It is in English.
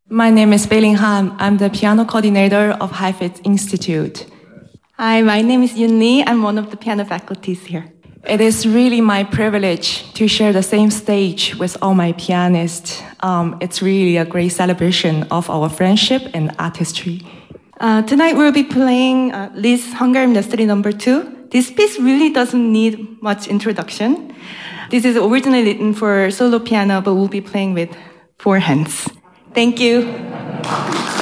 My name is Beiling Han. I'm the piano coordinator of HiFit Institute. Hi, my name is Yun Lee. I'm one of the piano faculties here. It is really my privilege to share the same stage with all my pianists. It's really a great celebration of our friendship and artistry. Tonight we'll be playing Liszt's Hungarian Rhapsody No. 2. This piece really doesn't need much introduction. This is originally written for solo piano, but we'll be playing with 4 hands. Thank you.